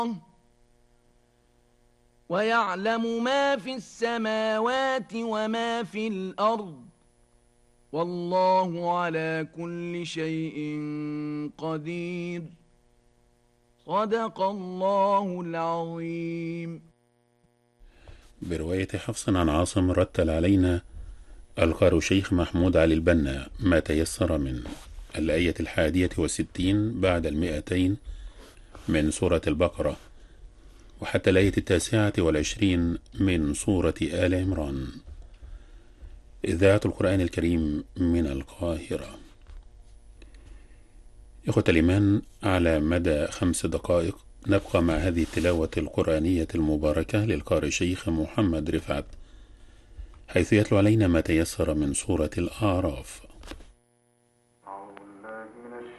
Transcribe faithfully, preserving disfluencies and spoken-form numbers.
ويعلم ما في السماوات وما في الأرض والله على كل شيء قدير. صدق الله العظيم. برواية حفص عن عاصم رتل علينا القارئ شيخ محمود علي البنا ما تيسر من الآية الحادية والستين بعد المئتين من سورة البقرة وحتى الآية التاسعة والعشرين من سورة آل عمران. إذاعة القرآن الكريم من القاهرة. إخوة الإيمان، على مدى خمس دقائق نبقى مع هذه التلاوة القرآنية المباركة للقارئ شيخ محمد رفعت، حيث يتلو علينا ما تيسر من سورة الأعراف.